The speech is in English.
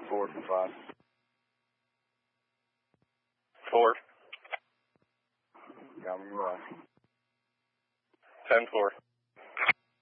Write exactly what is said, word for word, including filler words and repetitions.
Four for five. Four. Got me right. Ten four.